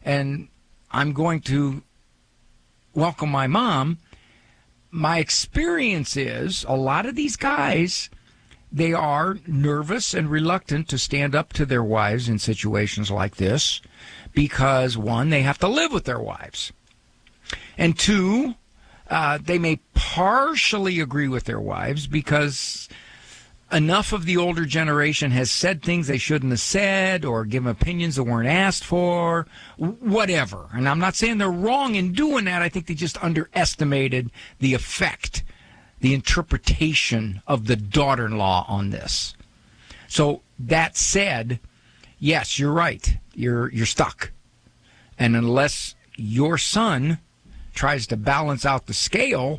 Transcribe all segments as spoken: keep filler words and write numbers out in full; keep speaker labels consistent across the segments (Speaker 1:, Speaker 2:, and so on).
Speaker 1: and I'm going to welcome my mom. My experience is a lot of these guys, they are nervous and reluctant to stand up to their wives in situations like this because, one, they have to live with their wives. And two, uh, they may partially agree with their wives because enough of the older generation has said things they shouldn't have said or given opinions that weren't asked for, whatever. And I'm not saying they're wrong in doing that. I think they just underestimated the effect, the interpretation of the daughter-in-law on this. So that said, yes, you're right. You're you're stuck. And unless your son tries to balance out the scale,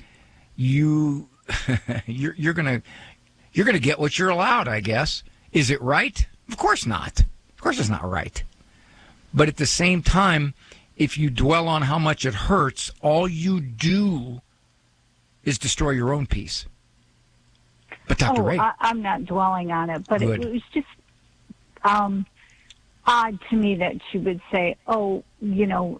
Speaker 1: you you're you're going to You're going to get what you're allowed, I guess. Is it right? Of course not. Of course it's not right. But at the same time, if you dwell on how much it hurts, all you do is destroy your own peace. But Doctor
Speaker 2: Oh,
Speaker 1: Ray.
Speaker 2: I, I'm not dwelling on it, but it, it was just um, odd to me that she would say, oh, you know,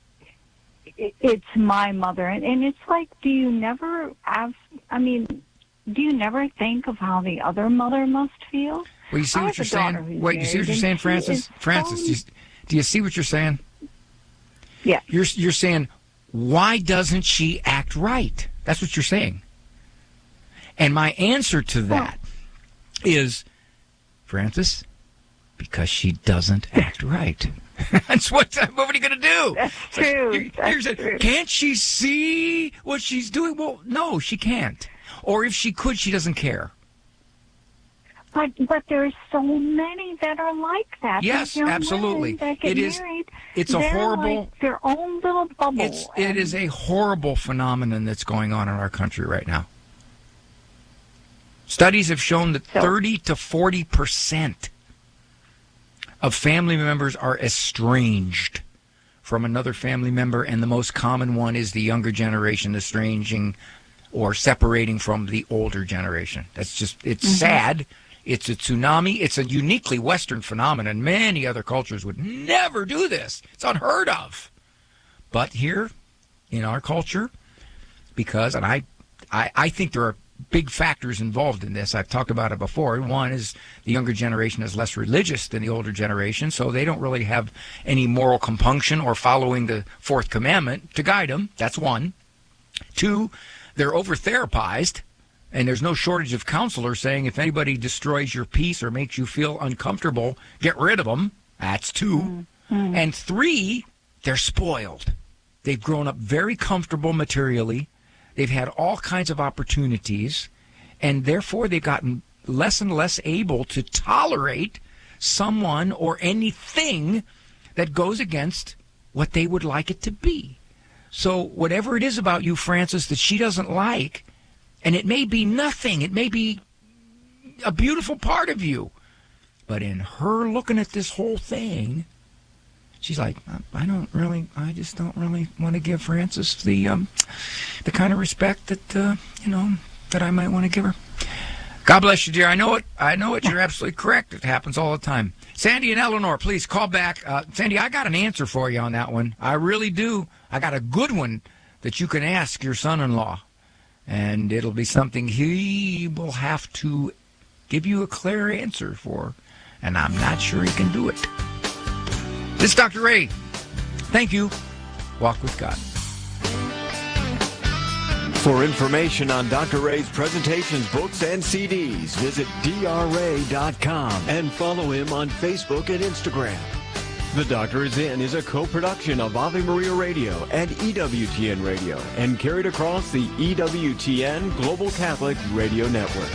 Speaker 2: it, it's my mother. And, and it's like, do you never ask, I mean... Do you never think of how the other mother must feel?
Speaker 1: Well, you see what you're saying? Wait, you see what you're saying, Francis? Francis, do you, do you see what you're saying?
Speaker 2: Yeah.
Speaker 1: You're you're saying, why doesn't she act right? That's what you're saying. And my answer to that well, is, Francis, because she doesn't act right. That's what. What are you going to do?
Speaker 2: That's true.
Speaker 1: You're,
Speaker 2: That's
Speaker 1: you're saying,
Speaker 2: true.
Speaker 1: Can't she see what she's doing? Well, no, she can't. Or if she could, she doesn't care.
Speaker 2: But but there's so many that are like that.
Speaker 1: Yes,
Speaker 2: young
Speaker 1: absolutely.
Speaker 2: That get
Speaker 1: it is.
Speaker 2: married,
Speaker 1: It's a horrible.
Speaker 2: Like their own little bubble.
Speaker 1: It's it is a horrible phenomenon that's going on in our country right now. Studies have shown that
Speaker 2: so,
Speaker 1: thirty to forty percent of family members are estranged from another family member, and the most common one is the younger generation estranging or separating from the older generation. That's just, it's mm-hmm. sad. It's a tsunami. It's a uniquely Western phenomenon. Many other cultures would never do this. It's unheard of. But here, in our culture, because, and I, I, I think there are big factors involved in this. I've talked about it before. One is the younger generation is less religious than the older generation, so they don't really have any moral compunction or following the fourth commandment to guide them. That's one. Two, they're over-therapized, and there's no shortage of counselors saying if anybody destroys your peace or makes you feel uncomfortable, get rid of them. That's two. Mm-hmm. And three, they're spoiled. They've grown up very comfortable materially. They've had all kinds of opportunities, and therefore they've gotten less and less able to tolerate someone or anything that goes against what they would like it to be. So whatever it is about you, Francis, that she doesn't like, and it may be nothing, it may be a beautiful part of you, but in her looking at this whole thing, she's like, I don't really, I just don't really want to give Francis the um, the kind of respect that, uh, you know, that I might want to give her. God bless you, dear. I know it. I know it. You're absolutely correct. It happens all the time. Sandy and Eleanor, please call back. Uh, Sandy, I got an answer for you on that one. I really do. I got a good one that you can ask your son-in-law, and it'll be something he will have to give you a clear answer for, and I'm not sure he can do it. This is Doctor Ray. Thank you. Walk with God.
Speaker 3: For information on Doctor Ray's presentations, books, and C Ds, visit D R ray dot com and follow him on Facebook and Instagram. The Doctor Is In is a co-production of Ave Maria Radio and E W T N Radio and carried across the E W T N Global Catholic Radio Network.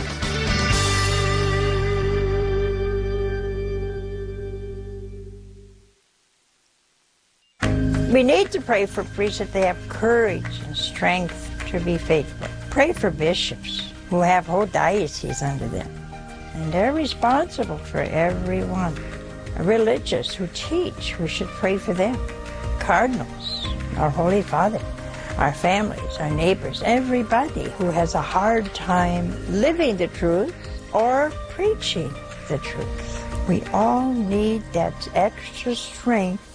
Speaker 4: We need to pray for priests that they have courage and strength to be faithful. Pray for bishops who have whole dioceses under them, and they're responsible for everyone. Religious who teach, we should pray for them. Cardinals, our Holy Father, our families, our neighbors, everybody who has a hard time living the truth or preaching the truth. We all need that extra strength